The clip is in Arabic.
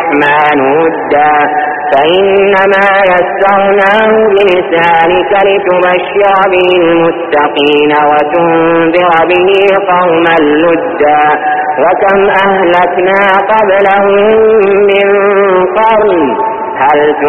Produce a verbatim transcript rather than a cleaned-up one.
الرحمن ودا فإنما يسرناه بلسانك لتبشر به المتقين وتنذر به قوما لدا وكم أهلكنا قبلهم من قرن هل